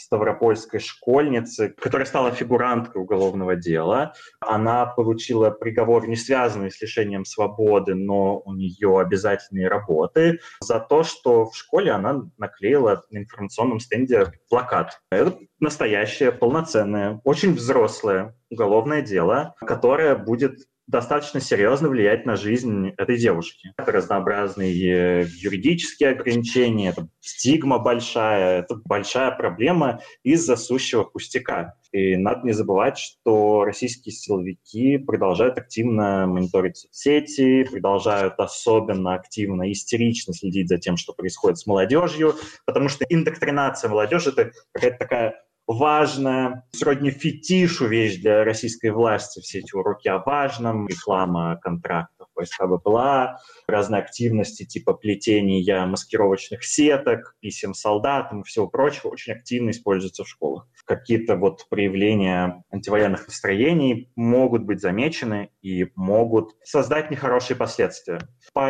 ставропольской школьницы, которая стала фигуранткой уголовного дела. Она получила приговор, не связанный с лишением свободы, но у нее обязательные работы, за то, что в школе она наклеила на информационном стенде плакат. Это настоящее, полноценное, очень взрослое уголовное дело, которое будет достаточно серьезно влиять на жизнь этой девушки. Это разнообразные юридические ограничения, это стигма большая, это большая проблема из-за сущего пустяка. И надо не забывать, что российские силовики продолжают активно мониторить соцсети, продолжают особенно активно, истерично следить за тем, что происходит с молодежью, потому что индоктринация молодежи — это какая-то такая важная, сродни фетишу вещь для российской власти. Все эти уроки о важном, реклама контрактов войска БПЛА, разные активности типа плетения маскировочных сеток, писем солдатам и всего прочего очень активно используются в школах. Какие-то вот проявления антивоенных настроений могут быть замечены и могут создать нехорошие последствия.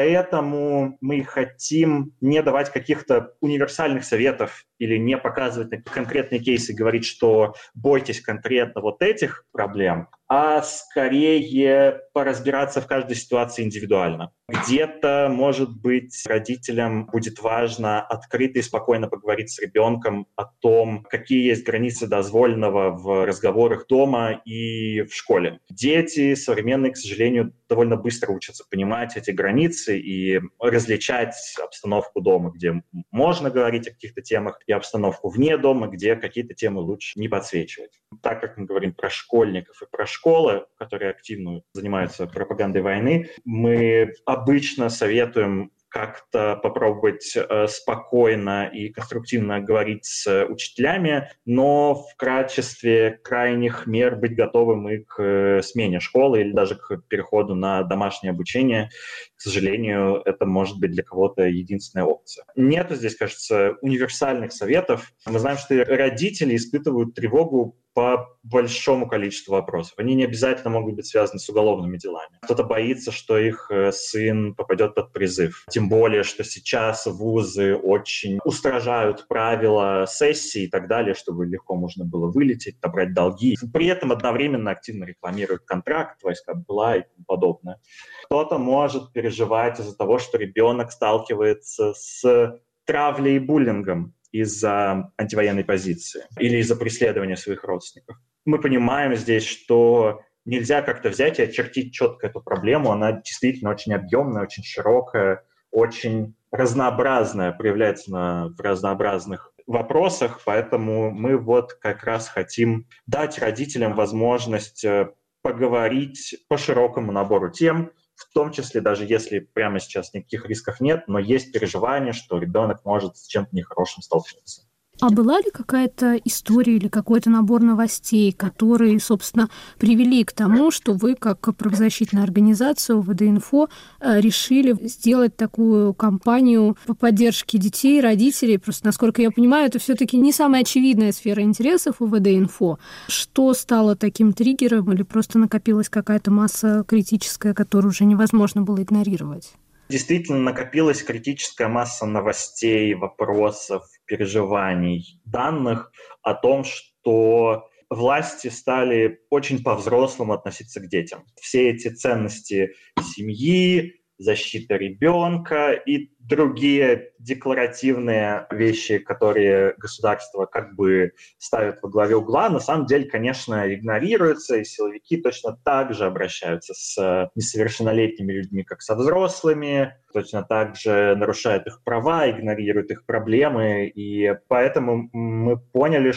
Поэтому мы хотим не давать каких-то универсальных советов или не показывать конкретные кейсы, говорить, что бойтесь конкретно вот этих проблем, а скорее поразбираться в каждой ситуации индивидуально. Где-то, может быть, родителям будет важно открыто и спокойно поговорить с ребенком о том, какие есть границы дозволенного в разговорах дома и в школе. Дети современные, к сожалению, довольно быстро учатся понимать эти границы и различать обстановку дома, где можно говорить о каких-то темах, и обстановку вне дома, где какие-то темы лучше не подсвечивать. Так как мы говорим про школьников и про школы, которые активно занимаются пропагандой войны, мы обычно советуем как-то попробовать спокойно и конструктивно говорить с учителями, но в качестве крайних мер быть готовым и к смене школы или даже к переходу на домашнее обучение. К сожалению, это может быть для кого-то единственная опция. Нету здесь, кажется, универсальных советов. Мы знаем, что родители испытывают тревогу по большому количеству вопросов. Они не обязательно могут быть связаны с уголовными делами. Кто-то боится, что их сын попадет под призыв. Тем более, что сейчас вузы очень устражают правила сессии и так далее, чтобы легко можно было вылететь, набрать долги. При этом одновременно активно рекламируют контракт, войска БПЛА и тому подобное. Кто-то может переживать из-за того, что ребенок сталкивается с травлей и буллингом из-за антивоенной позиции или из-за преследования своих родственников. Мы понимаем здесь, что нельзя как-то взять и очертить четко эту проблему. Она действительно очень объемная, очень широкая, очень разнообразная, проявляется в разнообразных вопросах, поэтому мы вот как раз хотим дать родителям возможность поговорить по широкому набору тем, в том числе, даже если прямо сейчас никаких рисков нет, но есть переживание, что ребенок может с чем-то нехорошим столкнуться. А была ли какая-то история или какой-то набор новостей, которые, собственно, привели к тому, что вы, как правозащитная организация УВД-Инфо, решили сделать такую кампанию по поддержке детей, родителей? Просто, насколько я понимаю, это все-таки не самая очевидная сфера интересов УВД-Инфо. Что стало таким триггером или просто накопилась какая-то масса критическая, которую уже невозможно было игнорировать? Действительно накопилась критическая масса новостей, вопросов, переживаний, данных о том, что власти стали очень по-взрослому относиться к детям. Все эти ценности семьи, защита ребенка и другие декларативные вещи, которые государство как бы ставит во главе угла, на самом деле, конечно, игнорируются, и силовики точно так же обращаются с несовершеннолетними людьми, как со взрослыми, точно так же нарушают их права, игнорируют их проблемы, и поэтому мы поняли,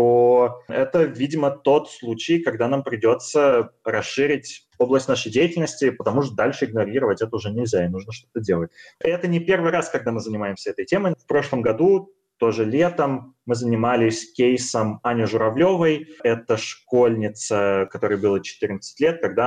что это, видимо, тот случай, когда нам придется расширить область нашей деятельности, потому что дальше игнорировать это уже нельзя, и нужно что-то делать. И это не первый раз, когда мы занимаемся этой темой. В прошлом году, тоже летом, мы занимались кейсом Ани Журавлевой. Это школьница, которой было 14 лет, когда она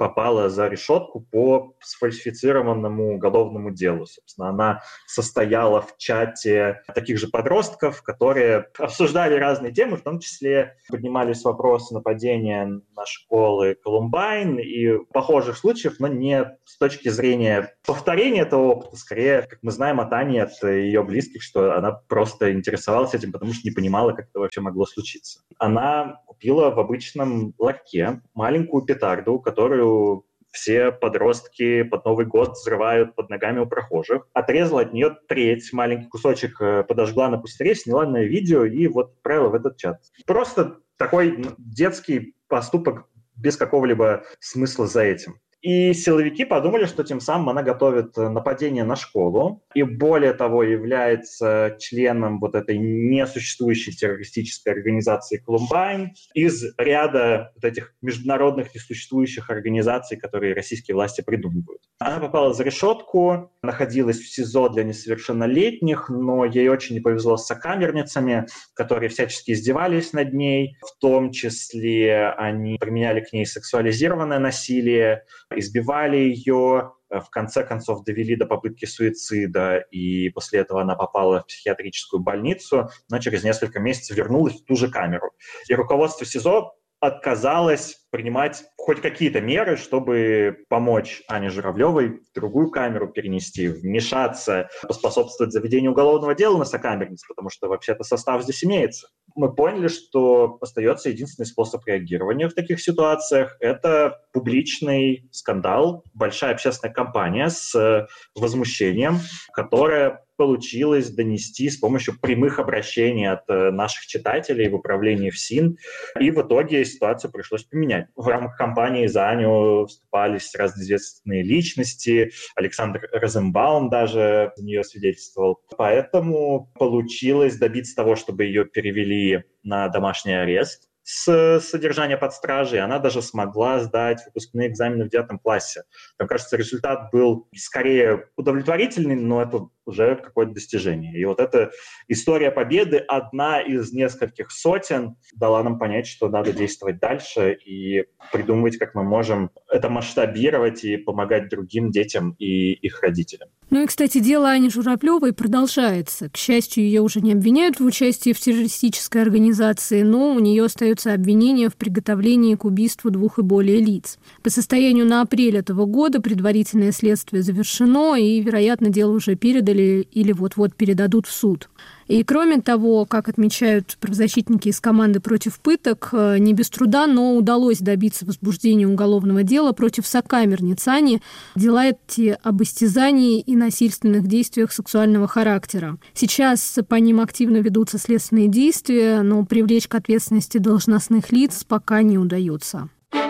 попала за решетку по сфальсифицированному уголовному делу. Собственно, она состояла в чате таких же подростков, которые обсуждали разные темы, в том числе поднимались вопросы нападения на школы Колумбайн и похожих случаев, но не с точки зрения повторения этого опыта, скорее, как мы знаем от Ани, от ее близких, что она просто интересовалась этим, потому что не понимала, как это вообще могло случиться. Она купила в обычном ларьке маленькую петарду, которую все подростки под Новый год взрывают под ногами у прохожих. Отрезала от нее треть, маленький кусочек подожгла на пустыре, сняла на видео и вот отправила в этот чат. Просто такой детский поступок без какого-либо смысла за этим. И силовики подумали, что тем самым она готовит нападение на школу и, более того, является членом вот этой несуществующей террористической организации Колумбайн из ряда вот этих международных несуществующих организаций, которые российские власти придумывают. Она попала за решетку, находилась в СИЗО для несовершеннолетних, но ей очень не повезло с сокамерницами, которые всячески издевались над ней, в том числе они применяли к ней сексуализированное насилие, избивали ее, в конце концов довели до попытки суицида, и после этого она попала в психиатрическую больницу, но через несколько месяцев вернулась в ту же камеру. И руководство СИЗО отказалось принимать хоть какие-то меры, чтобы помочь Ане Журавлевой в другую камеру перенести, вмешаться, поспособствовать заведению уголовного дела на сокамерниц, потому что вообще-то состав здесь имеется. Мы поняли, что остается единственный способ реагирования в таких ситуациях – это публичный скандал, большая общественная кампания с возмущением, которая получилось донести с помощью прямых обращений от наших читателей в управлении ФСИН. И в итоге ситуацию пришлось поменять. В рамках кампании за Аню вступались разноизвестные личности. Александр Розенбаум даже за нее свидетельствовал. Поэтому получилось добиться того, чтобы ее перевели на домашний арест с содержания под стражей. Она даже смогла сдать выпускные экзамены в 9 классе. Там, кажется, результат был скорее удовлетворительный, но это уже какое-то достижение. И вот эта история победы, одна из нескольких сотен, дала нам понять, что надо действовать дальше и придумывать, как мы можем это масштабировать и помогать другим детям и их родителям. Ну и, кстати, дело Ани Журавлевой продолжается. К счастью, ее уже не обвиняют в участии в террористической организации, но у нее остается обвинение в приготовлении к убийству 2 и более лиц. По состоянию на апрель этого года предварительное следствие завершено, и, вероятно, дело уже передали или вот-вот передадут в суд. И кроме того, как отмечают правозащитники из команды «Против пыток», не без труда, но удалось добиться возбуждения уголовного дела против сокамерниц Ани. Дела эти об истязании и насильственных действиях сексуального характера. Сейчас по ним активно ведутся следственные действия, но привлечь к ответственности должностных лиц пока не удается.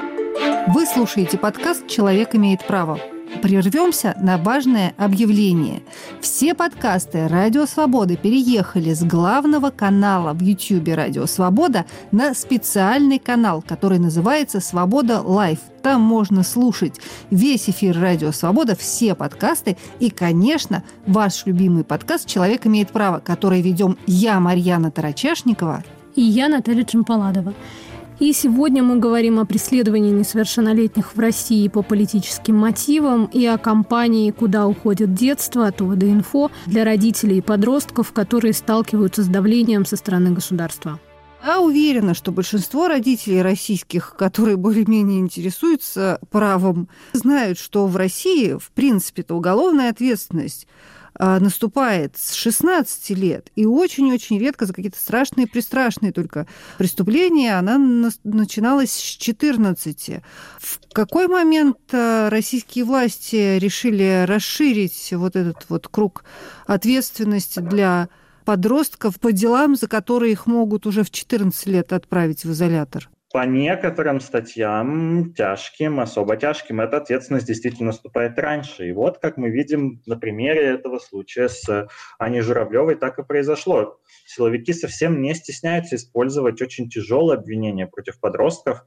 Вы слушаете подкаст «Человек имеет право». Прервемся на важное объявление. Все подкасты «Радио Свобода» переехали с главного канала в YouTube «Радио Свобода» на специальный канал, который называется «Свобода Лайв». Там можно слушать весь эфир «Радио Свобода», все подкасты и, конечно, ваш любимый подкаст «Человек имеет право», который ведем я, Марьяна Тарачашникова, и я, Наталья Джампаладова. И сегодня мы говорим о преследовании несовершеннолетних в России по политическим мотивам и о кампании «Куда уходит детство» от ОВД-Инфо для родителей и подростков, которые сталкиваются с давлением со стороны государства. Я уверена, что большинство родителей российских, которые более-менее интересуются правом, знают, что в России, в принципе-то, уголовная ответственность наступает с 16 лет, и очень-очень редко за какие-то страшные-престрашные только преступления она начиналась с 14. В какой момент российские власти решили расширить вот этот вот круг ответственности для подростков по делам, за которые их могут уже в 14 лет отправить в изолятор? По некоторым статьям, тяжким, особо тяжким, эта ответственность действительно наступает раньше. И вот, как мы видим на примере этого случая с Аней Журавлевой, так и произошло. Силовики совсем не стесняются использовать очень тяжелые обвинения против подростков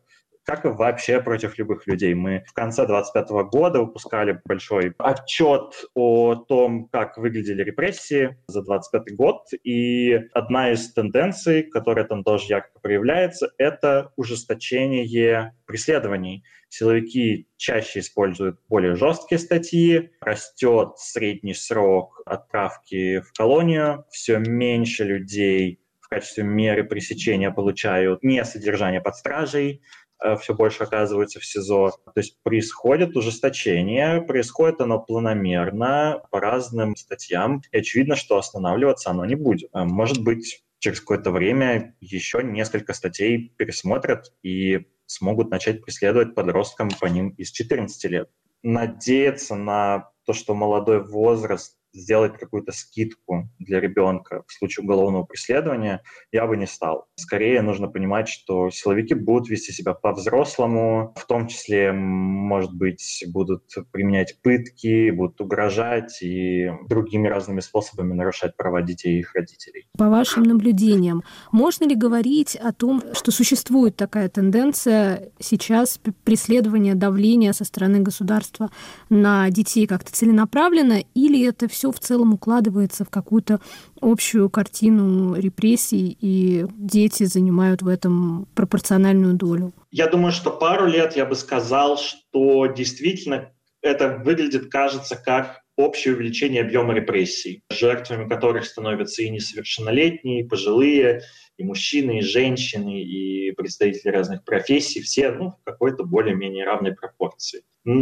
как и вообще против любых людей. Мы в конце 2025 года выпускали большой отчет о том, как выглядели репрессии за 2025 год, и одна из тенденций, которая там тоже ярко проявляется, это ужесточение преследований. Силовики чаще используют более жесткие статьи, растет средний срок отправки в колонию, все меньше людей в качестве меры пресечения получают не содержание под стражей, все больше оказываются в СИЗО. То есть происходит ужесточение, происходит оно планомерно по разным статьям, и очевидно, что останавливаться оно не будет. Может быть, через какое-то время еще несколько статей пересмотрят и смогут начать преследовать подросткам по ним из 14 лет. Надеяться на то, что молодой возраст сделать какую-то скидку для ребенка в случае уголовного преследования, я бы не стал. Скорее нужно понимать, что силовики будут вести себя по-взрослому, в том числе, может быть, будут применять пытки, будут угрожать и другими разными способами нарушать права детей и их родителей. По вашим наблюдениям, можно ли говорить о том, что существует такая тенденция сейчас преследования, давления со стороны государства на детей как-то целенаправленно, или это все в целом укладывается в какую-то общую картину репрессий, и дети занимают в этом пропорциональную долю? Я думаю, что пару лет я бы сказал, что действительно это выглядит, кажется, как общее увеличение объема репрессий, жертвами которых становятся и несовершеннолетние, и пожилые, и мужчины, и женщины, и представители разных профессий, все в какой-то более-менее равной пропорции.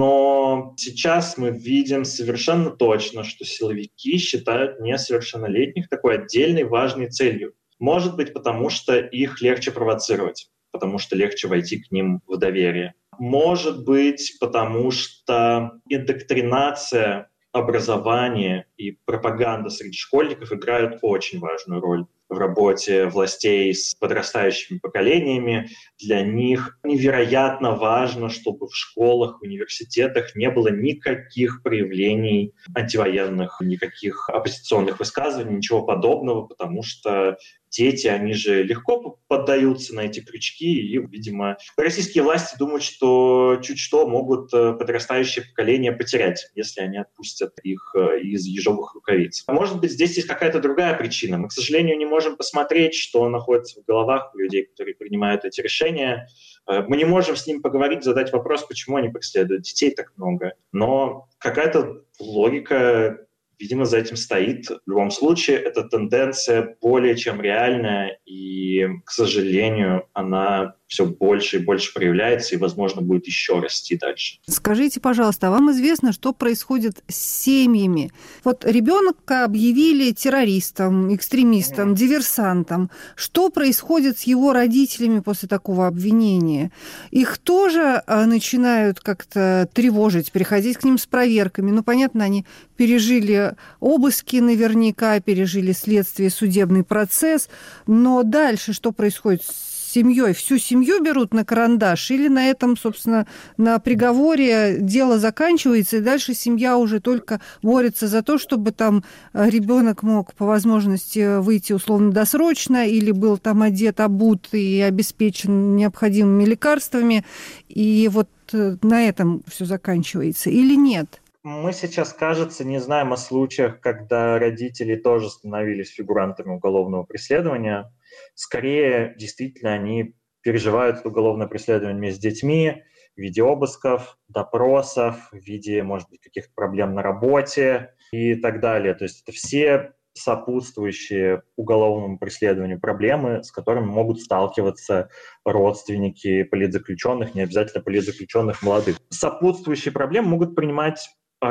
Но сейчас мы видим совершенно точно, что силовики считают несовершеннолетних такой отдельной важной целью. Может быть, потому что их легче провоцировать, потому что легче войти к ним в доверие. Может быть, потому что индоктринация, образование и пропаганда среди школьников играют очень важную роль в работе властей с подрастающими поколениями. Для них невероятно важно, чтобы в школах, университетах не было никаких проявлений антивоенных, никаких оппозиционных высказываний, ничего подобного, потому что дети, они же легко поддаются на эти крючки, и, видимо, российские власти думают, что чуть что могут подрастающее поколение потерять, если они отпустят их из ежовых рукавиц. А может быть, здесь есть какая-то другая причина. Мы, к сожалению, не можем посмотреть, что находится в головах у людей, которые принимают эти решения. Мы не можем с ними поговорить, задать вопрос, почему они преследуют детей так много. Но какая-то логика, видимо, за этим стоит. В любом случае, эта тенденция более чем реальная, и, к сожалению, она все больше и больше проявляется и, возможно, будет еще расти дальше. Скажите, пожалуйста, а вам известно, что происходит с семьями? Вот ребенка объявили террористом, экстремистом, диверсантом. Что происходит с его родителями после такого обвинения? Их тоже начинают как-то тревожить, приходить к ним с проверками. Понятно, они пережили обыски наверняка, пережили следствие, судебный процесс. Но дальше что происходит с семьей? Всю семью берут на карандаш или на этом, собственно, на приговоре дело заканчивается, и дальше семья уже только борется за то, чтобы там ребенок мог по возможности выйти условно-досрочно или был там одет, обут и обеспечен необходимыми лекарствами, и вот на этом все заканчивается или нет? Мы сейчас, кажется, не знаем о случаях, когда родители тоже становились фигурантами уголовного преследования. Скорее, действительно, они переживают это уголовное преследование вместе с детьми в виде обысков, допросов, в виде, может быть, каких-то проблем на работе и так далее. То есть это все сопутствующие уголовному преследованию проблемы, с которыми могут сталкиваться родственники политзаключенных, не обязательно политзаключенных молодых. Сопутствующие проблемы могут принимать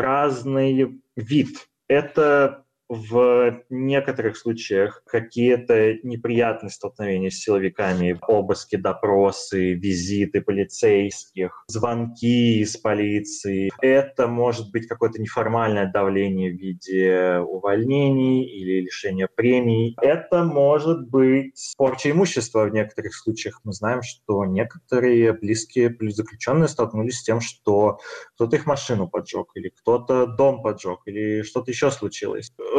разный вид. Это в некоторых случаях какие-то неприятные столкновения с силовиками, обыски, допросы, визиты полицейских, звонки из полиции. Это может быть какое-то неформальное давление в виде увольнений или лишения премий. Это может быть порча имущества в некоторых случаях. Мы знаем, что некоторые близкие политзаключенные столкнулись с тем, что кто-то их машину поджег, или кто-то дом поджег, или что-то еще случилось.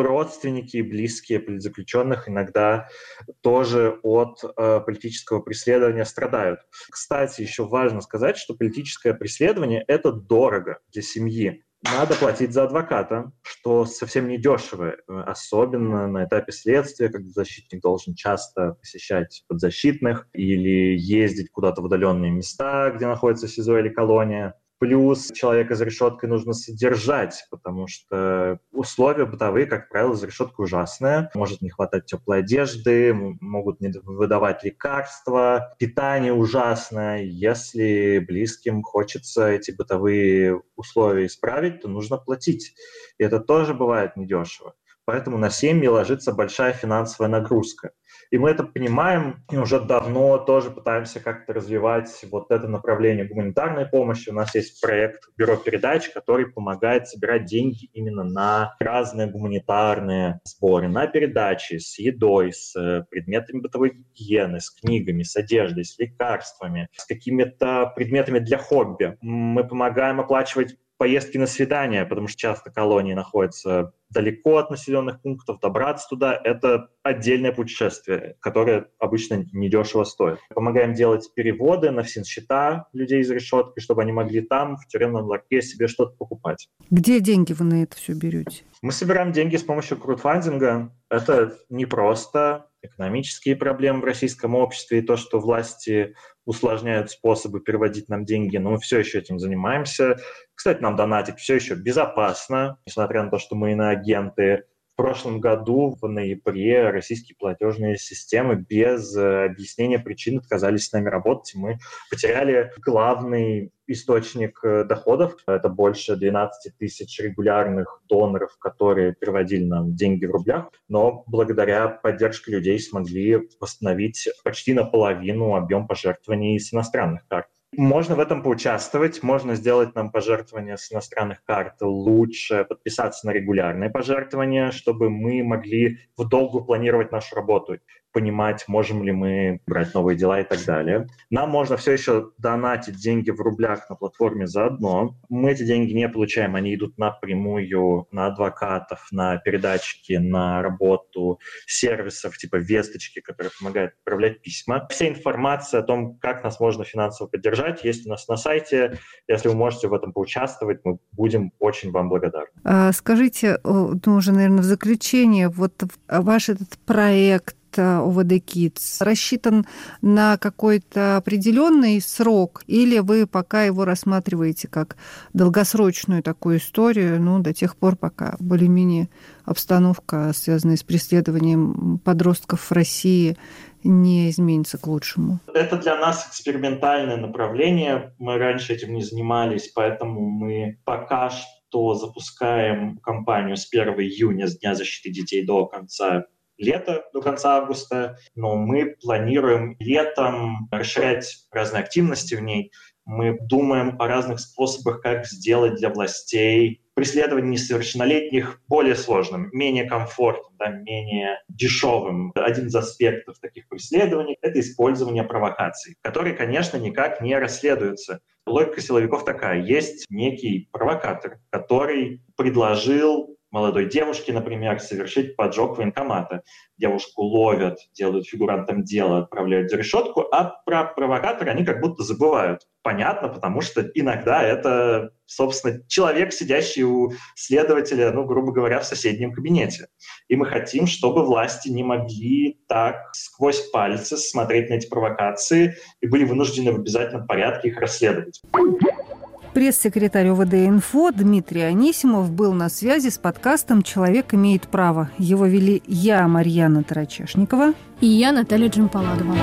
родственники и близкие политзаключенных иногда тоже от политического преследования страдают. Кстати, еще важно сказать, что политическое преследование – это дорого для семьи. Надо платить за адвоката, что совсем не дешево, особенно на этапе следствия, когда защитник должен часто посещать подзащитных или ездить куда-то в удаленные места, где находится СИЗО или колония. Плюс человека за решеткой нужно содержать, потому что условия бытовые, как правило, за решеткой ужасные. Может не хватать теплой одежды, могут не выдавать лекарства, питание ужасное. Если близким хочется эти бытовые условия исправить, то нужно платить. И это тоже бывает недешево. Поэтому на семьи ложится большая финансовая нагрузка. И мы это понимаем, и уже давно тоже пытаемся как-то развивать вот это направление гуманитарной помощи. У нас есть проект «Бюро передач», который помогает собирать деньги именно на разные гуманитарные сборы, на передачи с едой, с предметами бытовой гигиены, с книгами, с одеждой, с лекарствами, с какими-то предметами для хобби. Мы помогаем оплачивать поездки на свидания, потому что часто колонии находятся далеко от населенных пунктов, добраться туда – это отдельное путешествие, которое обычно недешево стоит. Помогаем делать переводы на финсчета людей из решетки, чтобы они могли там, в тюремном ларьке, себе что-то покупать. Где деньги вы на это все берете? Мы собираем деньги с помощью краудфандинга. Это непросто. Экономические проблемы в российском обществе и то, что власти усложняют способы переводить нам деньги, но мы все еще этим занимаемся. Кстати, нам донатить все еще безопасно, несмотря на то, что мы иноагенты. В прошлом году, в ноябре, российские платежные системы без объяснения причин отказались с нами работать. Мы потеряли главный источник доходов. Это больше 12 тысяч регулярных доноров, которые переводили нам деньги в рублях. Но благодаря поддержке людей смогли восстановить почти наполовину объем пожертвований с иностранных карт. Можно в этом поучаствовать, можно сделать нам пожертвования с иностранных карт лучше, подписаться на регулярные пожертвования, чтобы мы могли в долгу планировать нашу работу, понимать, можем ли мы брать новые дела и так далее. Нам можно все еще донатить деньги в рублях на платформе заодно. Мы эти деньги не получаем, они идут напрямую на адвокатов, на передатчики, на работу сервисов типа «Весточки», которые помогают отправлять письма. Вся информация о том, как нас можно финансово поддержать, есть у нас на сайте. Если вы можете в этом поучаствовать, мы будем очень вам благодарны. Скажите, уже, наверное, в заключение, вот ваш этот проект ОВД Kids рассчитан на какой-то определенный срок, или вы пока его рассматриваете как долгосрочную такую историю, до тех пор, пока более-менее обстановка, связанная с преследованием подростков в России, не изменится к лучшему? Это для нас экспериментальное направление. Мы раньше этим не занимались, поэтому мы пока что запускаем кампанию с 1 июня, с Дня защиты детей, до конца лета, до конца августа. Но мы планируем летом расширять разные активности в ней. Мы думаем о разных способах, как сделать для властей преследование несовершеннолетних более сложным, менее комфортным, менее дешевым. Один из аспектов таких преследований – это использование провокаций, которые, конечно, никак не расследуются. Логика силовиков такая. Есть некий провокатор, который предложил молодой девушке, например, совершить поджог военкомата. Девушку ловят, делают фигурантом дела, отправляют за решетку, а про провокатора они как будто забывают. Понятно, потому что иногда это, собственно, человек, сидящий у следователя, грубо говоря, в соседнем кабинете. И мы хотим, чтобы власти не могли так сквозь пальцы смотреть на эти провокации и были вынуждены в обязательном порядке их расследовать. Пресс-секретарь ОВД-Инфо Дмитрий Анисимов был на связи с подкастом «Человек имеет право». Его вели я, Марьяна Тарачешникова. И я, Наталья Джампаладова.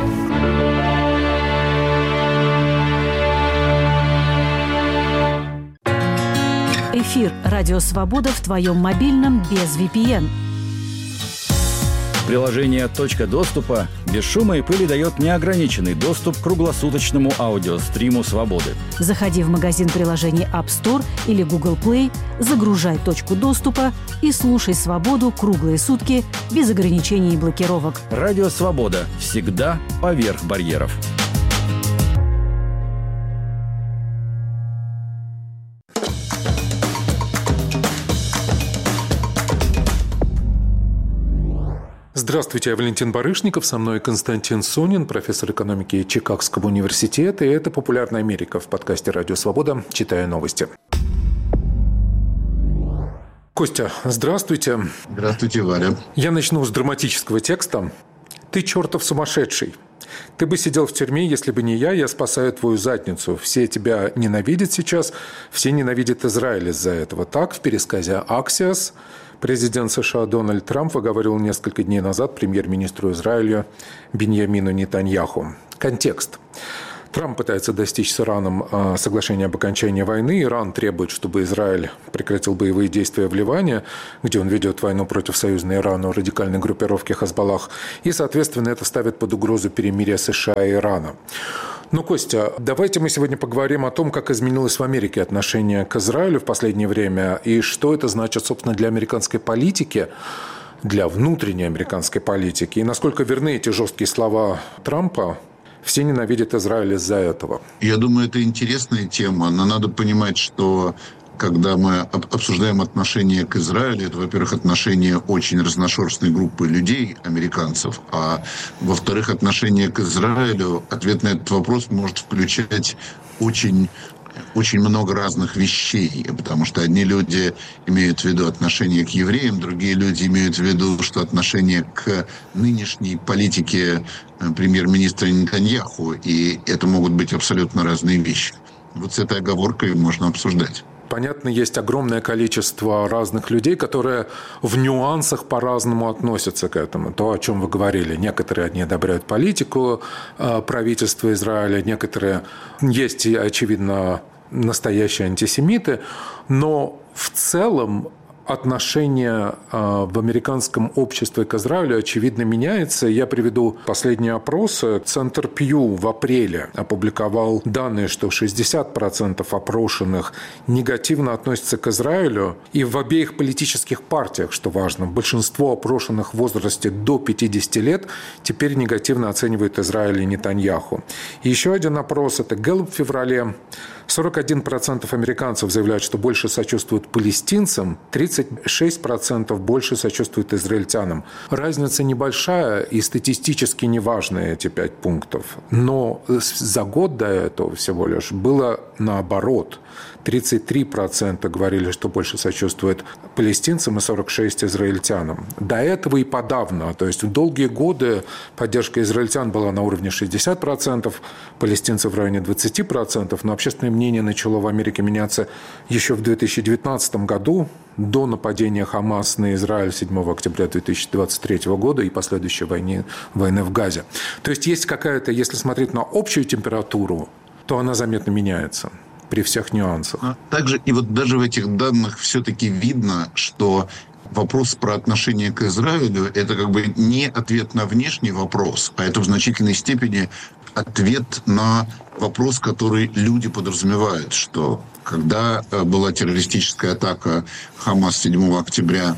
Эфир «Радио Свобода» в твоем мобильном без VPN. Приложение «Точка доступа» без шума и пыли дает неограниченный доступ к круглосуточному аудиостриму «Свободы». Заходи в магазин приложений App Store или Google Play, загружай «Точку доступа» и слушай «Свободу» круглые сутки без ограничений и блокировок. Радио «Свобода» всегда поверх барьеров. Здравствуйте, я Валентин Барышников, со мной Константин Сонин, профессор экономики Чикагского университета, и это «Популярная Америка» в подкасте «Радио Свобода». Читаю новости. Костя, здравствуйте. Здравствуйте, Валя. Я начну с драматического текста. «Ты чертов сумасшедший. Ты бы сидел в тюрьме, если бы не я спасаю твою задницу. Все тебя ненавидят сейчас, все ненавидят Израиль из-за этого». Так, в пересказе «Axios» президент США Дональд Трамп выговорил несколько дней назад премьер-министру Израиля Биньямину Нетаньяху. Контекст. Трамп пытается достичь с Ираном соглашения об окончании войны. Иран требует, чтобы Израиль прекратил боевые действия в Ливане, где он ведет войну против союзной Ирану радикальной группировки Хазбаллах. И, соответственно, это ставит под угрозу перемирие США и Ирана. Ну, Костя, давайте мы сегодня поговорим о том, как изменилось в Америке отношение к Израилю в последнее время и что это значит, собственно, для американской политики, для внутренней американской политики, и насколько верны эти жесткие слова Трампа. Все ненавидят Израиль из-за этого. Я думаю, это интересная тема, но надо понимать, что когда мы обсуждаем отношение к Израилю, это, во-первых, отношение очень разношерстной группы людей, американцев, а во-вторых, отношение к Израилю, ответ на этот вопрос может включать очень много разных вещей, потому что одни люди имеют в виду отношение к евреям, другие люди имеют в виду, что отношение к нынешней политике премьер-министра Нетаньяху, и это могут быть абсолютно разные вещи. Вот с этой оговоркой можно обсуждать. Понятно, есть огромное количество разных людей, которые в нюансах по-разному относятся к этому. То, о чем вы говорили. Некоторые не одобряют политику правительства Израиля, некоторые есть, очевидно, настоящие антисемиты. Но в целом отношение в американском обществе к Израилю, очевидно, меняется. Я приведу последние опросы. Центр Пью в апреле опубликовал данные, что 60% опрошенных негативно относятся к Израилю. И в обеих политических партиях, что важно, большинство опрошенных в возрасте до 50 лет теперь негативно оценивают Израиль и Нетаньяху. И еще один опрос – это Гэллоп в феврале. 41% американцев заявляют, что больше сочувствуют палестинцам, 36% больше сочувствуют израильтянам. Разница небольшая и статистически неважные эти 5 пунктов. Но за год до этого всего лишь было наоборот. 33% говорили, что больше сочувствуют палестинцам, и 46% израильтянам. До этого и подавно. То есть в долгие годы поддержка израильтян была на уровне 60%, палестинцев в районе 20%, но общественное мнение начало в Америке меняться еще в 2019 году, до нападения Хамас на Израиль 7 октября 2023 года и последующей войны в Газе. То есть есть какая-то, если смотреть на общую температуру, то она заметно меняется при всех нюансах. Также и вот даже в этих данных все-таки видно, что вопрос про отношение к Израилю – это как бы не ответ на внешний вопрос, а это в значительной степени ответ на вопрос, который люди подразумевают, что когда была террористическая атака Хамас 7 октября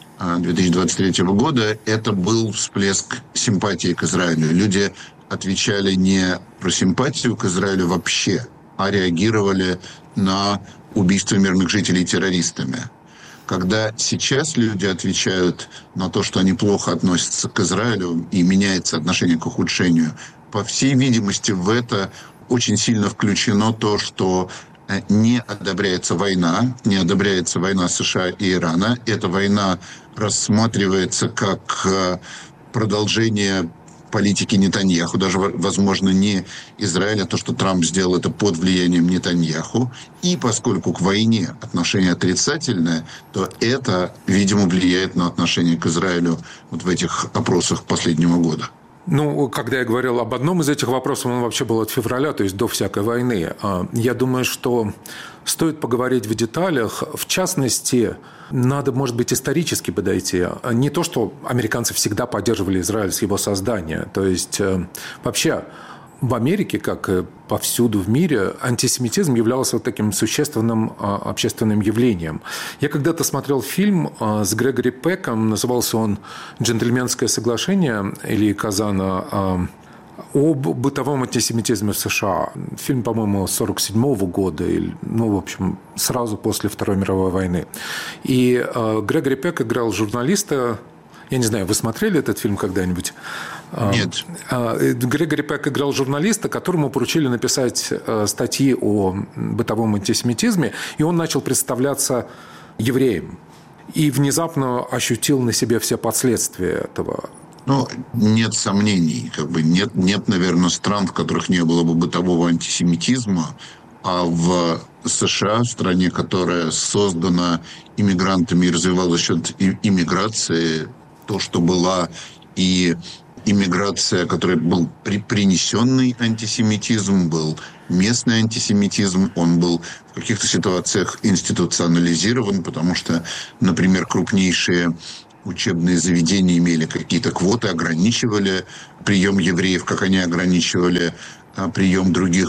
2023 года, это был всплеск симпатии к Израилю. Люди отвечали не про симпатию к Израилю вообще, а реагировали на убийство мирных жителей террористами. Когда сейчас люди отвечают на то, что они плохо относятся к Израилю и меняется отношение к ухудшению, по всей видимости, в это очень сильно включено то, что не одобряется война США и Ирана. Эта война рассматривается как продолжение политики Нетаньяху, даже, возможно, не Израиля, а то, что Трамп сделал это под влиянием Нетаньяху. И поскольку к войне отношение отрицательное, то это, видимо, влияет на отношение к Израилю вот в этих опросах последнего года. Ну, когда я говорил об одном из этих вопросов, он вообще был от февраля, то есть до всякой войны. Я думаю, что стоит поговорить в деталях. В частности, надо, может быть, исторически подойти. Не то, что американцы всегда поддерживали Израиль с его создания. То есть, вообще, в Америке, как и повсюду в мире, антисемитизм являлся вот таким существенным общественным явлением. Я когда-то смотрел фильм с Грегори Пеком, назывался он «Джентльменское соглашение» Ильи Казана, об бытовом антисемитизме в США. Фильм, по-моему, 1947 года, в общем, сразу после Второй мировой войны. И Грегори Пек играл журналиста Я не знаю, вы смотрели этот фильм когда-нибудь? Нет. Грегори Пек играл журналиста, которому поручили написать статьи о бытовом антисемитизме, и он начал представляться евреем. И внезапно ощутил на себе все последствия этого. Ну, нет сомнений. Нет, наверное, стран, в которых не было бы бытового антисемитизма. А в США, в стране, которая создана иммигрантами и развивалась за счет иммиграции, то, что была и иммиграция, которой был принесенный антисемитизм, был местный антисемитизм, он был в каких-то ситуациях институционализирован, потому что, например, крупнейшие учебные заведения имели какие-то квоты, ограничивали прием евреев, как они ограничивали прием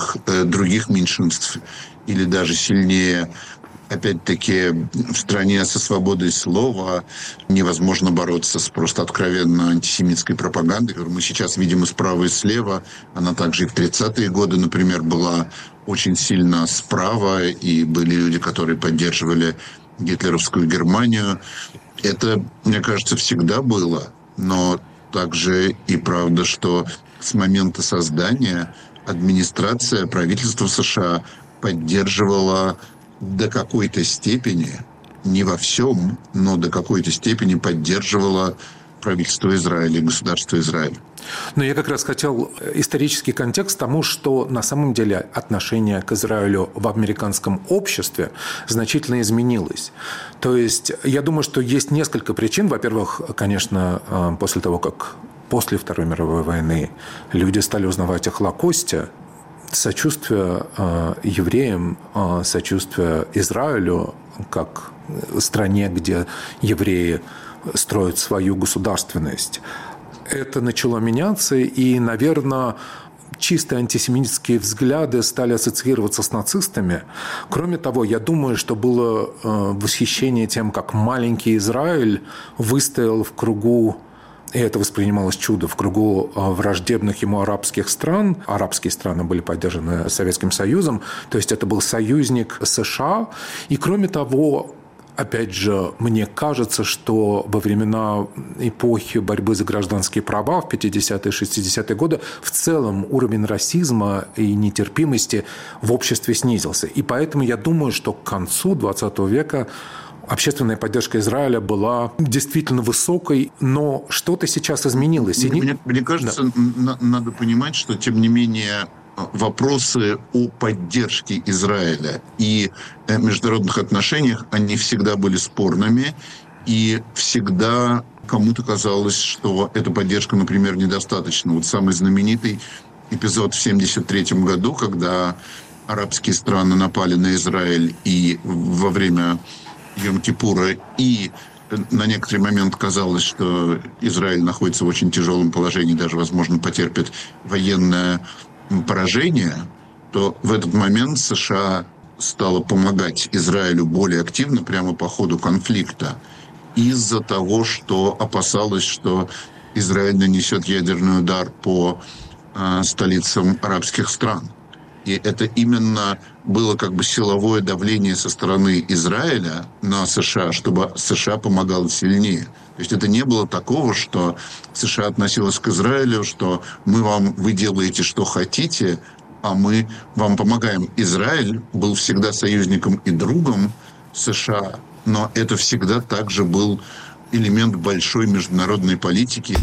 других меньшинств, или даже сильнее. Опять-таки, в стране со свободой слова невозможно бороться с просто откровенно антисемитской пропагандой, которую мы сейчас видим и справа, и слева. Она также и в 30-е годы, например, была очень сильно справа, и были люди, которые поддерживали гитлеровскую Германию. Это, мне кажется, всегда было, но также и правда, что с момента создания администрация, правительство США поддерживала до какой-то степени, не во всем, но до какой-то степени поддерживала правительство Израиля и государство Израиль. Но я как раз хотел исторический контекст тому, что на самом деле отношение к Израилю в американском обществе значительно изменилось. То есть я думаю, что есть несколько причин. Во-первых, конечно, после того, как после Второй мировой войны люди стали узнавать о Холокосте, сочувствие евреям, сочувствие Израилю как стране, где евреи строят свою государственность. Это начало меняться, и, наверное, чисто антисемитские взгляды стали ассоциироваться с нацистами. Кроме того, я думаю, что было восхищение тем, как маленький Израиль выстоял в кругу, и это воспринималось чудо, в кругу враждебных ему арабских стран. Арабские страны были поддержаны Советским Союзом, то есть это был союзник США. И кроме того, опять же, мне кажется, что во времена эпохи борьбы за гражданские права в 50-е и 60-е годы в целом уровень расизма и нетерпимости в обществе снизился. И поэтому я думаю, что к концу XX века общественная поддержка Израиля была действительно высокой, но что-то сейчас изменилось. Мне кажется, надо понимать, что, тем не менее, вопросы о поддержке Израиля и международных отношениях, они всегда были спорными, и всегда кому-то казалось, что эта поддержка, например, недостаточна. Вот самый знаменитый эпизод в 1973 году, когда арабские страны напали на Израиль и во время Йом-Кипура, и на некоторый момент казалось, что Израиль находится в очень тяжелом положении, даже, возможно, потерпит военное поражение, то в этот момент США стала помогать Израилю более активно прямо по ходу конфликта из-за того, что опасалась, что Израиль нанесет ядерный удар по столицам арабских стран. И это именно было как бы силовое давление со стороны Израиля на США, чтобы США помогало сильнее. То есть это не было такого, что США относилась к Израилю, что вы делаете, что хотите, а мы вам помогаем. Израиль был всегда союзником и другом США, но это всегда также был элемент большой международной политики.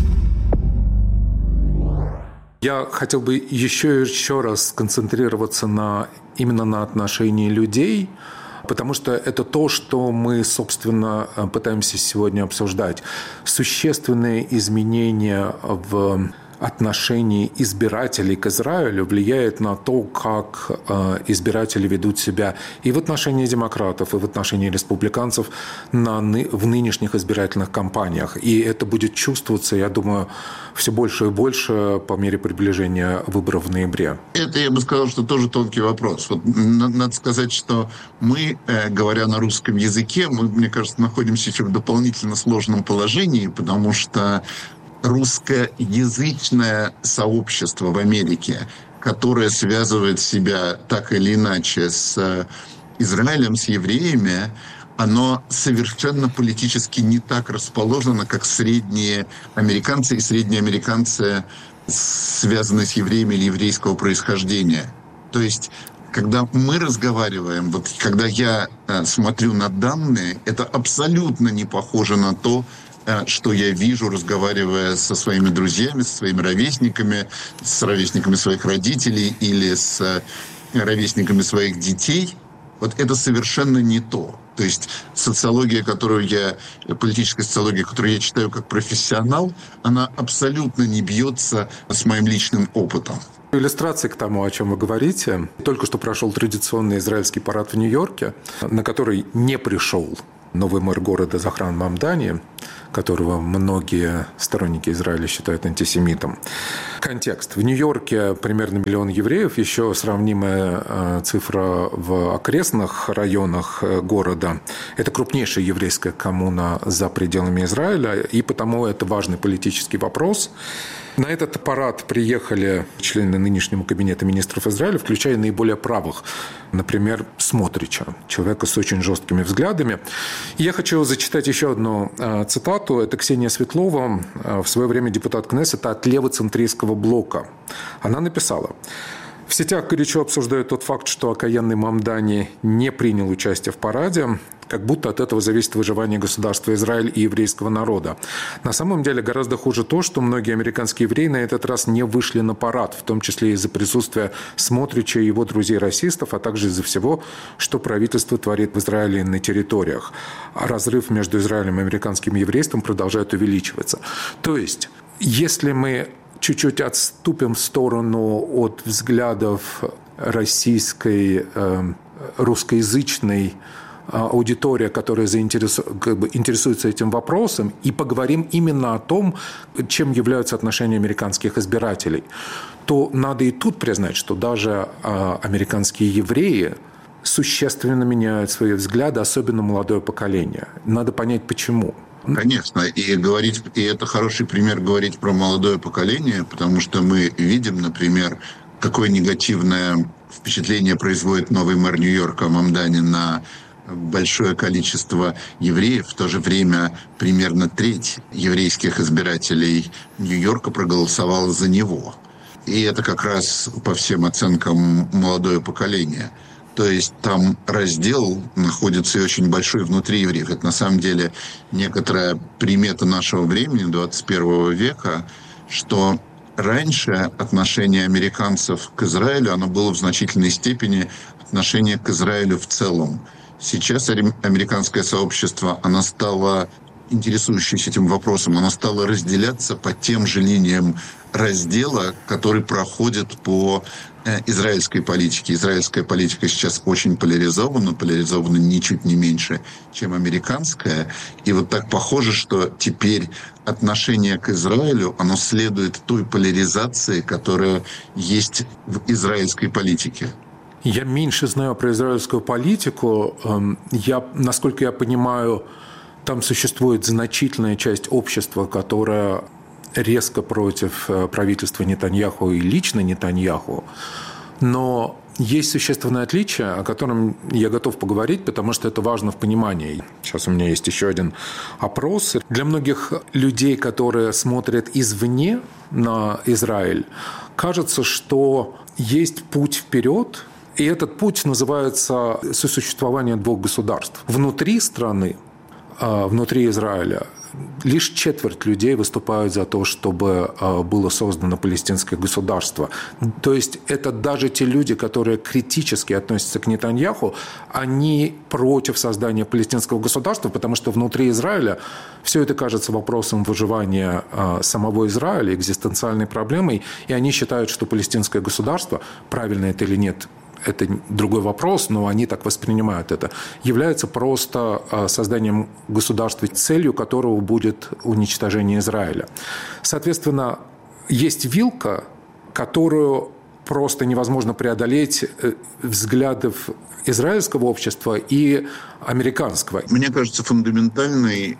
Я хотел бы еще раз сконцентрироваться именно на отношении людей, потому что это то, что мы, собственно, пытаемся сегодня обсуждать. Существенные изменения в отношении избирателей к Израилю влияет на то, как избиратели ведут себя и в отношении демократов, и в отношении республиканцев в нынешних избирательных кампаниях. И это будет чувствоваться, я думаю, все больше и больше по мере приближения выборов в ноябре. Это, я бы сказал, что тоже тонкий вопрос. Вот, надо сказать, что мы, говоря на русском языке, мне кажется, находимся еще в дополнительно сложном положении, потому что русскоязычное сообщество в Америке, которое связывает себя так или иначе с Израилем, с евреями, оно совершенно политически не так расположено, как средние американцы и средние американцы, связанные с евреями или еврейского происхождения. То есть, когда мы разговариваем, вот когда я смотрю на данные, это абсолютно не похоже на то, что я вижу, разговаривая со своими друзьями, со своими ровесниками, с ровесниками своих родителей или с ровесниками своих детей. Вот это совершенно не то. То есть социология, политическая социология, которую я читаю как профессионал, она абсолютно не бьется с моим личным опытом. Иллюстрации к тому, о чем вы говорите. Только что прошел традиционный израильский парад в Нью-Йорке, на который не пришел новый мэр города Захран Мамдани, которого многие сторонники Израиля считают антисемитом. Контекст. В Нью-Йорке примерно 1 миллион евреев, еще сравнимая цифра в окрестных районах города. Это крупнейшая еврейская коммуна за пределами Израиля, и потому это важный политический вопрос. На этот парад приехали члены нынешнего кабинета министров Израиля, включая наиболее правых, например, Смотрича, человека с очень жесткими взглядами. И я хочу зачитать еще одну цитату. Это Ксения Светлова, в свое время депутат Кнессета от левоцентристского блока. Она написала: «В сетях горячо обсуждают тот факт, что окаянный Мамдани не принял участие в параде, как будто от этого зависит выживание государства Израиль и еврейского народа. На самом деле гораздо хуже то, что многие американские евреи на этот раз не вышли на парад, в том числе из-за присутствия Смотрича и его друзей-расистов, а также из-за всего, что правительство творит в Израиле и на территориях. А разрыв между Израилем и американским еврейством продолжает увеличиваться». То есть, если мы чуть-чуть отступим в сторону от взглядов российской, русскоязычной аудитория, которая интересуется этим вопросом, и поговорим именно о том, чем являются отношения американских избирателей, то надо и тут признать, что даже американские евреи существенно меняют свои взгляды, особенно молодое поколение. Надо понять, почему. Конечно, и это хороший пример говорить про молодое поколение, потому что мы видим, например, какое негативное впечатление производит новый мэр Нью-Йорка Мамдани на большое количество евреев. В то же время примерно треть еврейских избирателей Нью-Йорка проголосовала за него. И это как раз по всем оценкам молодое поколение. То есть там раздел находится и очень большой внутри евреев. Это на самом деле некоторая примета нашего времени, 21 века, что раньше отношение американцев к Израилю, оно было в значительной степени отношение к Израилю в целом. Сейчас американское сообщество, оно стало, интересующееся этим вопросом, оно стало разделяться по тем же линиям раздела, который проходит по израильской политике. Израильская политика сейчас очень поляризована ничуть не меньше, чем американская. И вот так похоже, что теперь отношение к Израилю, оно следует той поляризации, которая есть в израильской политике. Я меньше знаю про израильскую политику. Насколько я понимаю, там существует значительная часть общества, которая резко против правительства Нетаньяху и лично Нетаньяху. Но есть существенное отличие, о котором я готов поговорить, потому что это важно в понимании. Сейчас у меня есть еще один опрос. Для многих людей, которые смотрят извне на Израиль, кажется, что есть путь вперед, и этот путь называется сосуществование двух государств. Внутри страны, внутри Израиля, лишь четверть людей выступают за то, чтобы было создано палестинское государство. То есть это даже те люди, которые критически относятся к Нетаньяху, они против создания палестинского государства, потому что внутри Израиля все это кажется вопросом выживания самого Израиля, экзистенциальной проблемой, и они считают, что палестинское государство, правильно это или нет, это другой вопрос, но они так воспринимают это, является просто созданием государства, целью которого будет уничтожение Израиля. Соответственно, есть вилка, которую просто невозможно преодолеть взглядов израильского общества и американского. Мне кажется, фундаментальный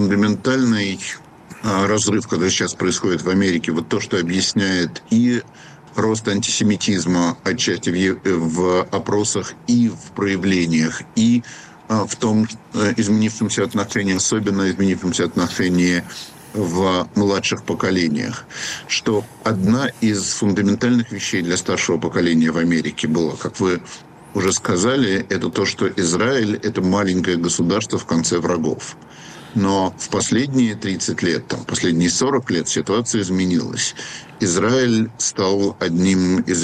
разрыв, который сейчас происходит в Америке, вот то, что объясняет и рост антисемитизма отчасти в опросах и в проявлениях, и в том изменившемся отношении, особенно изменившемся отношении в младших поколениях, что одна из фундаментальных вещей для старшего поколения в Америке была, как вы уже сказали, это то, что Израиль – это маленькое государство в конце врагов. Но в последние 30 лет, последние 40 лет ситуация изменилась. Израиль стал одной из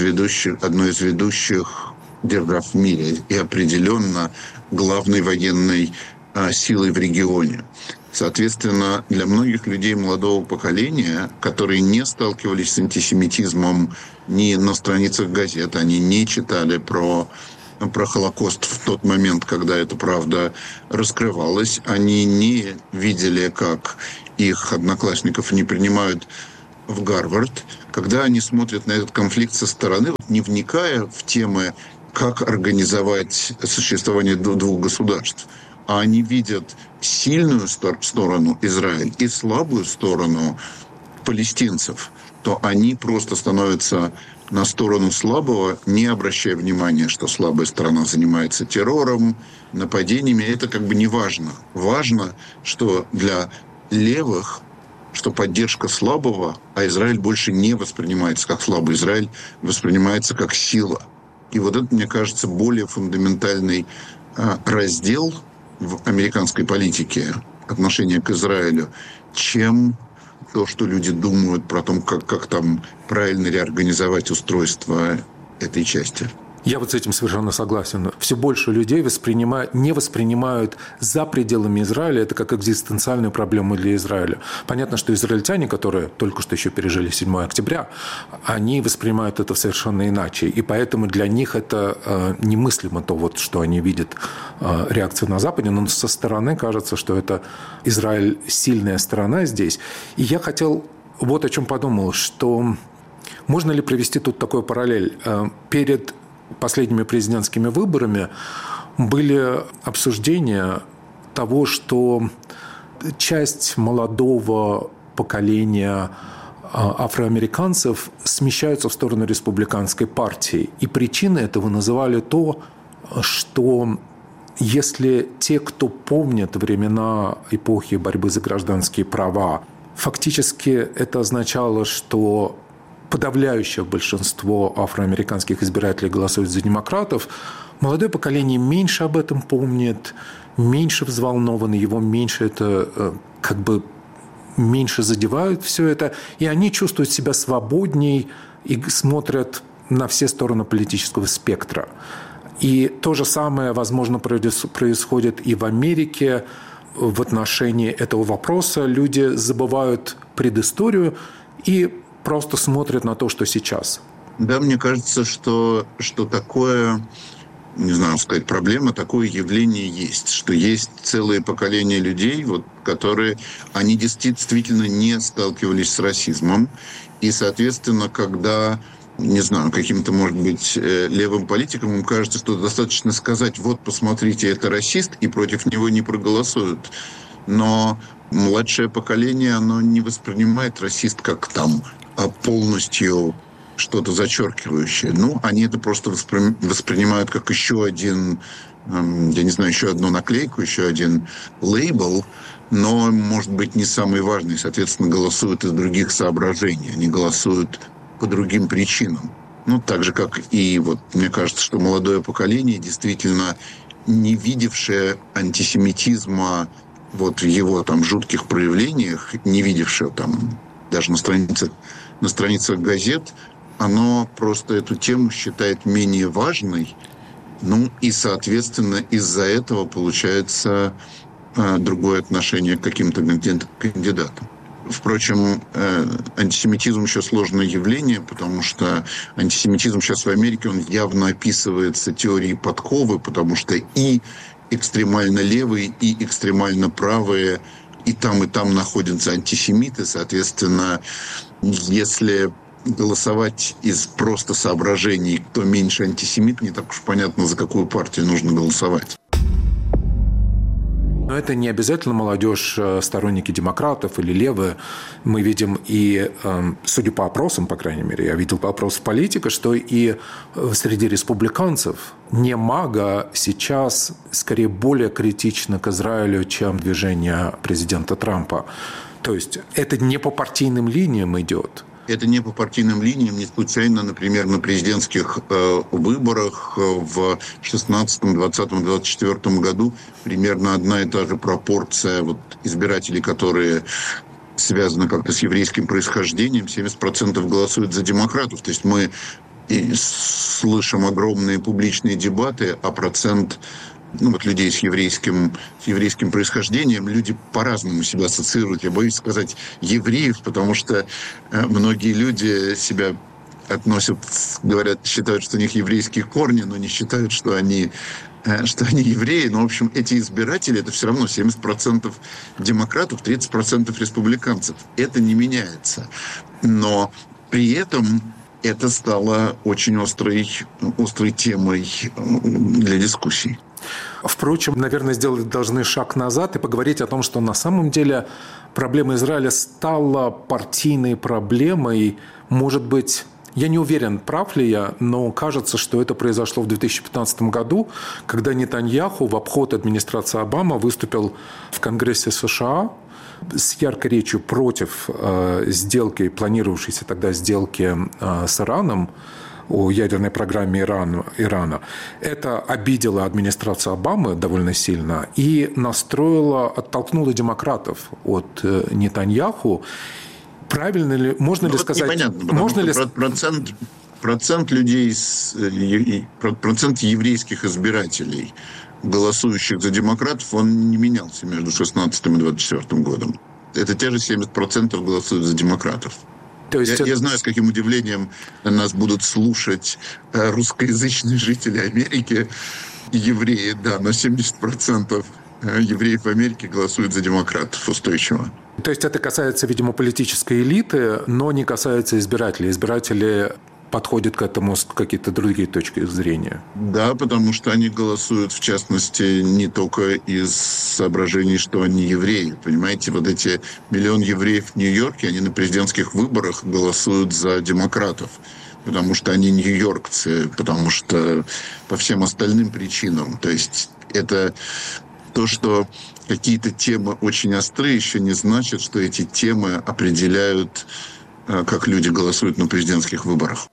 ведущих держав в мире и определенно главной военной силой в регионе. Соответственно, для многих людей молодого поколения, которые не сталкивались с антисемитизмом ни на страницах газет, они не читали про Холокост в тот момент, когда эта правда раскрывалась, они не видели, как их одноклассников не принимают в Гарвард, когда они смотрят на этот конфликт со стороны, не вникая в темы, как организовать существование двух государств, а они видят сильную сторону Израиля и слабую сторону палестинцев, то они просто становятся на сторону слабого, не обращая внимания, что слабая сторона занимается террором, нападениями. Это как бы не важно. Важно, что для левых, что поддержка слабого, а Израиль больше не воспринимается как слабый. Израиль воспринимается как сила. И вот это, мне кажется, более фундаментальный раздел в американской политике отношения к Израилю, чем то, что люди думают про то, как там правильно реорганизовать устройство этой части. Я вот с этим совершенно согласен. Все больше людей не воспринимают за пределами Израиля это как экзистенциальную проблему для Израиля. Понятно, что израильтяне, которые только что еще пережили 7 октября, они воспринимают это совершенно иначе. И поэтому для них это немыслимо то, вот, что они видят реакцию на Западе. Но со стороны кажется, что это Израиль сильная сторона здесь. И я хотел вот о чем подумал, что можно ли провести тут такой параллель. Перед последними президентскими выборами были обсуждения того, что часть молодого поколения афроамериканцев смещаются в сторону республиканской партии. И причиной этого называли то, что если те, кто помнит времена эпохи борьбы за гражданские права, фактически это означало, что подавляющее большинство афроамериканских избирателей голосует за демократов, молодое поколение меньше об этом помнит, меньше взволновано, его меньше это меньше задевают все это, и они чувствуют себя свободней и смотрят на все стороны политического спектра. И то же самое, возможно, происходит и в Америке в отношении этого вопроса. Люди забывают предысторию и просто смотрят на то, что сейчас. Да, мне кажется, что такое, не знаю, сказать, проблема, такое явление есть, что есть целые поколения людей, которые, они действительно не сталкивались с расизмом, и, соответственно, когда, не знаю, каким-то, может быть, левым политикам им кажется, что достаточно сказать, вот, посмотрите, это расист, и против него не проголосуют. Но младшее поколение, оно не воспринимает расист как полностью что-то зачеркивающее. Они это просто воспринимают как еще один, я не знаю, еще одну наклейку, еще один лейбл, но, может быть, не самый важный. Соответственно, голосуют из других соображений. Они голосуют по другим причинам. Так же, как и, мне кажется, что молодое поколение, действительно не видевшее антисемитизма в его жутких проявлениях, не видевшее даже на страницах газет, оно просто эту тему считает менее важной. И, соответственно, из-за этого получается другое отношение к каким-то кандидатам. Впрочем, антисемитизм еще сложное явление, потому что антисемитизм сейчас в Америке, он явно описывается теорией подковы, потому что и экстремально левые, и экстремально правые, и там находятся антисемиты. Соответственно, если голосовать из просто соображений, кто меньше антисемит, не так уж понятно, за какую партию нужно голосовать. Но это не обязательно молодежь, сторонники демократов или левые. Мы видим и, судя по опросам, по крайней мере, я видел по опросам политика, что и среди республиканцев немного сейчас скорее более критично к Израилю, чем движение президента Трампа. То есть это не по партийным линиям идет. Это не по партийным линиям. Не случайно, например, на президентских выборах в 2016, 2020, 2024 году примерно одна и та же пропорция избирателей, которые связаны как-то с еврейским происхождением, 70% голосуют за демократов. То есть мы слышим огромные публичные дебаты, а процент людей с еврейским происхождением, люди по-разному себя ассоциируют. Я боюсь сказать евреев, потому что многие люди себя относят, говорят, считают, что у них еврейские корни, но не считают, что они евреи. Но, в общем, эти избиратели, это все равно 70% демократов, 30% республиканцев. Это не меняется. Но при этом это стало очень острой темой для дискуссий. Впрочем, наверное, сделать должны шаг назад и поговорить о том, что на самом деле проблема Израиля стала партийной проблемой. Может быть, я не уверен, прав ли я, но кажется, что это произошло в 2015 году, когда Нетаньяху в обход администрации Обамы выступил в Конгрессе США с яркой речью против сделки, планировавшейся тогда сделки с Ираном, о ядерной программе Ирана. Это обидело администрацию Обамы довольно сильно и оттолкнуло демократов от Нетаньяху. Правильно ли, можно ли сказать... Непонятно, можно ли... Процент людей, процент еврейских избирателей, голосующих за демократов, он не менялся между 2016 и 2024 годом. Это те же 70% голосуют за демократов. То есть я знаю, с каким удивлением нас будут слушать русскоязычные жители Америки, евреи, да, но 70% евреев в Америке голосуют за демократов устойчиво. То есть это касается, видимо, политической элиты, но не касается избирателей. Избиратели подходят к этому с какие-то другие точки зрения. Да, потому что они голосуют, в частности, не только из соображений, что они евреи. Понимаете, эти 1 миллион евреев в Нью-Йорке, они на президентских выборах голосуют за демократов, потому что они нью-йоркцы, потому что по всем остальным причинам. То есть это то, что какие-то темы очень острые, еще не значит, что эти темы определяют, как люди голосуют на президентских выборах.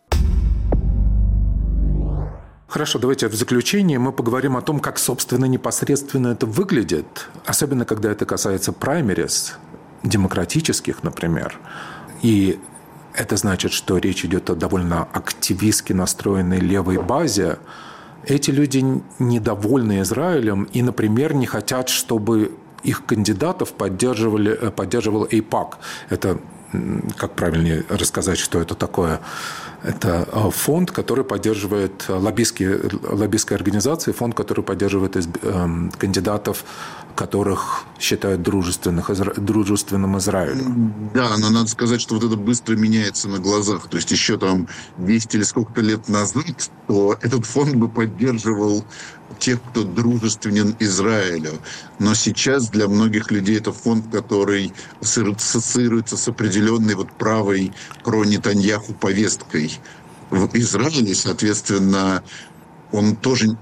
Хорошо, давайте в заключение мы поговорим о том, как, собственно, непосредственно это выглядит, особенно когда это касается праймерис, демократических, например. И это значит, что речь идет о довольно активистски настроенной левой базе. Эти люди недовольны Израилем и, например, не хотят, чтобы их кандидатов поддерживал AIPAC. Это, как правильнее рассказать, что это такое? Это фонд, который поддерживает лоббистские организации, фонд, который поддерживает кандидатов, которых считают дружественным Израилю. Да, но надо сказать, что это быстро меняется на глазах. То есть еще 10 или сколько-то лет назад, то этот фонд бы поддерживал тех, кто дружественен Израилю. Но сейчас для многих людей это фонд, который ассоциируется с определенной правой про-Нетаньяху повесткой в Израиле. Соответственно, он тоже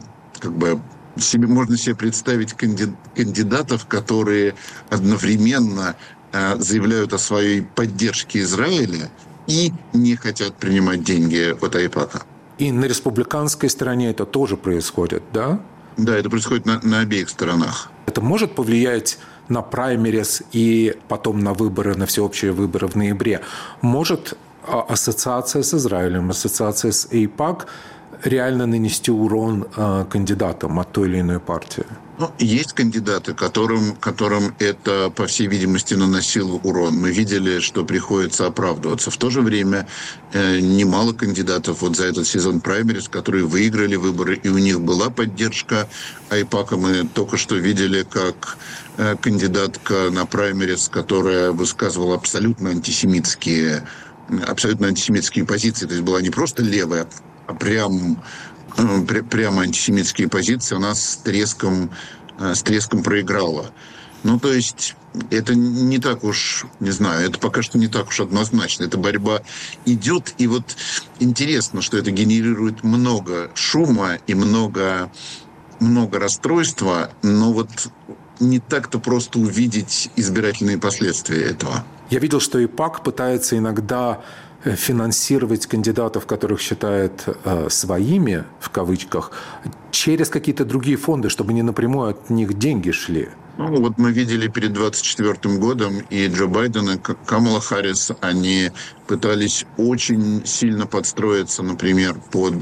можно себе представить кандидатов, которые одновременно заявляют о своей поддержке Израиля и не хотят принимать деньги от AIPAC. И на республиканской стороне это тоже происходит, да? Да, это происходит на обеих сторонах. Это может повлиять на праймерис и потом на выборы, на всеобщие выборы в ноябре? Может ассоциация с Израилем, ассоциация с AIPAC реально нанести урон кандидатам от той или иной партии? Есть кандидаты, которым это, по всей видимости, наносило урон. Мы видели, что приходится оправдываться. В то же время немало кандидатов за этот сезон праймерис, которые выиграли выборы, и у них была поддержка AIPAC. Мы только что видели, как кандидатка на праймерис, которая высказывала абсолютно антисемитские позиции, то есть была не просто левая, а прямо антисемитские позиции, она с треском с треском проиграла. Ну, то есть это не так уж, не знаю, это пока что не так уж однозначно. Эта борьба идет, и вот интересно, что это генерирует много шума и много расстройства, но вот не так-то просто увидеть избирательные последствия этого. Я видел, что ИПАК пытается иногда финансировать кандидатов, которых считает своими, в кавычках, через какие-то другие фонды, чтобы не напрямую от них деньги шли. Ну, вот мы видели перед 2024 годом и Джо Байден, и Камала Харрис, они пытались очень сильно подстроиться, например, под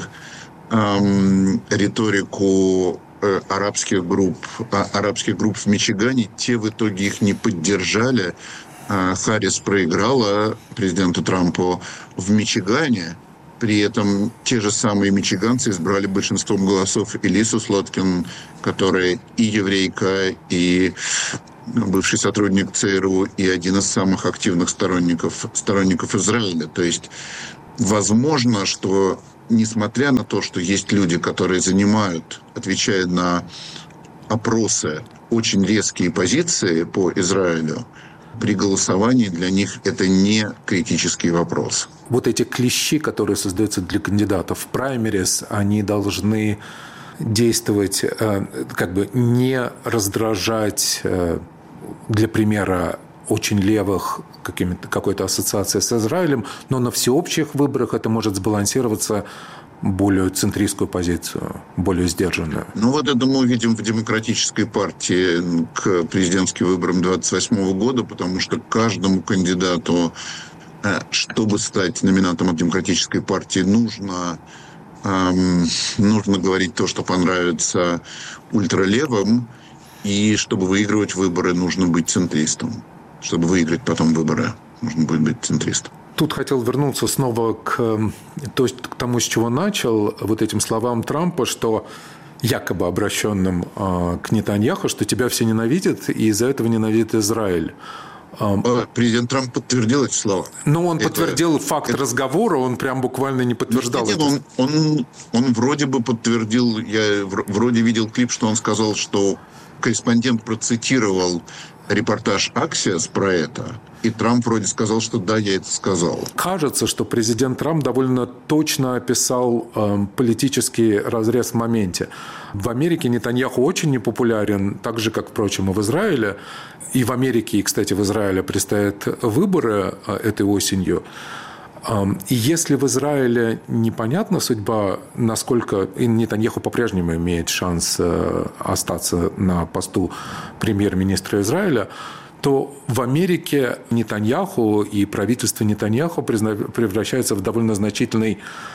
риторику арабских групп в Мичигане. Те в итоге их не поддержали. Харрис проиграла президенту Трампу в Мичигане. При этом те же самые мичиганцы избрали большинством голосов Элису Слоткин, которая и еврейка, и бывший сотрудник ЦРУ, и один из самых активных сторонников Израиля. То есть возможно, что несмотря на то, что есть люди, которые отвечая на опросы, очень резкие позиции по Израилю, при голосовании для них это не критический вопрос. Вот эти клещи, которые создаются для кандидатов в праймерис, они должны действовать, как бы не раздражать, для примера, очень левых какой-то ассоциации с Израилем, но на всеобщих выборах это может сбалансироваться более центристскую позицию, более сдержанную. Ну вот это мы увидим в Демократической партии к президентским выборам 2028 года, потому что каждому кандидату, чтобы стать номинантом от Демократической партии, нужно говорить то, что понравится ультралевым, и чтобы выигрывать выборы, нужно быть центристом. Чтобы выиграть потом выборы, нужно будет быть центристом. Тут хотел вернуться снова к тому, с чего начал, вот этим словам Трампа, что якобы обращенным к Нетаньяху, что тебя все ненавидят, и из-за этого ненавидит Израиль. Президент Трамп подтвердил эти слова. Но он подтвердил факт разговора, он прям буквально не подтверждал это. Он вроде бы подтвердил, я вроде видел клип, что он сказал, что корреспондент процитировал репортаж Axios про это, и Трамп вроде сказал, что да, я это сказал. Кажется, что президент Трамп довольно точно описал политический разрез в моменте. В Америке Нетаньяху очень непопулярен, так же, как, впрочем, и в Израиле. И в Америке, и, кстати, в Израиле предстоят выборы этой осенью. И если в Израиле непонятна судьба, насколько Нетаньяху по-прежнему имеет шанс остаться на посту премьер-министра Израиля, то в Америке Нетаньяху и правительство Нетаньяху превращается в довольно значительный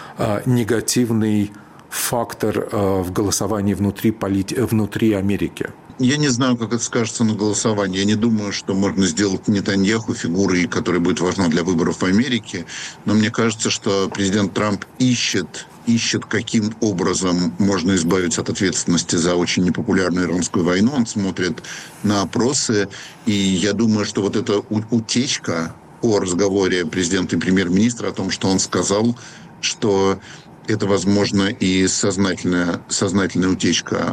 негативный фактор в голосовании внутри Америки. Я не знаю, как это скажется на голосовании. Я не думаю, что можно сделать Нетаньяху фигурой, которая будет важна для выборов в Америке. Но мне кажется, что президент Трамп ищет, каким образом можно избавиться от ответственности за очень непопулярную иранскую войну. Он смотрит на опросы. И я думаю, что вот эта утечка о разговоре президента и премьер-министра, о том, что он сказал, что это, возможно, и сознательная утечка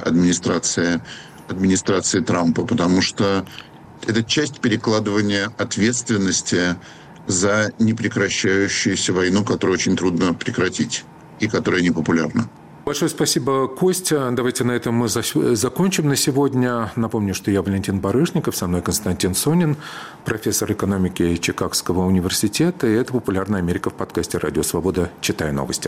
администрации Трампа, потому что это часть перекладывания ответственности за непрекращающуюся войну, которую очень трудно прекратить и которая непопулярна. Большое спасибо, Костя. Давайте на этом мы закончим на сегодня. Напомню, что я Валентин Барышников, со мной Константин Сонин, профессор экономики Чикагского университета, и это «Популярная Америка» в подкасте «Радио Свобода». Читаю новости.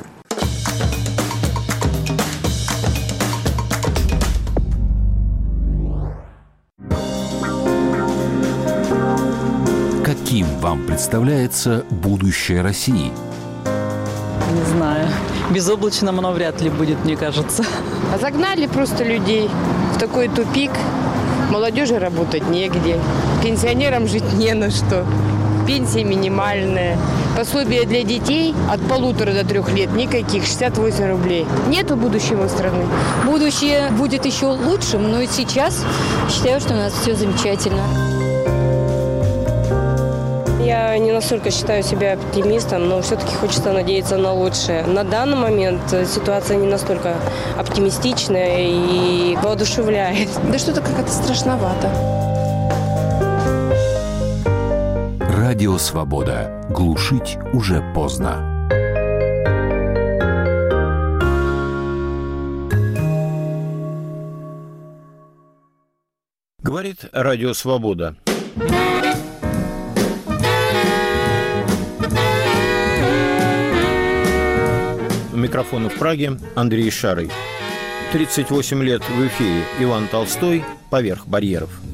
Каким вам представляется будущее России? Не знаю. Безоблачным оно вряд ли будет, мне кажется. А загнали просто людей в такой тупик. Молодежи работать негде. Пенсионерам жить не на что. Пенсия минимальная. Пособие для детей от 1,5 до 3 лет никаких, 68 рублей. Нету будущего страны. Будущее будет еще лучшим, но и сейчас считаю, что у нас все замечательно. Я не настолько считаю себя оптимистом, но все-таки хочется надеяться на лучшее. На данный момент ситуация не настолько оптимистичная и воодушевляет. Да что-то как-то страшновато. Радио «Свобода». Глушить уже поздно. Говорит Радио «Свобода». У микрофона в Праге Андрей Шарый. 38 лет в эфире Иван Толстой «Поверх барьеров».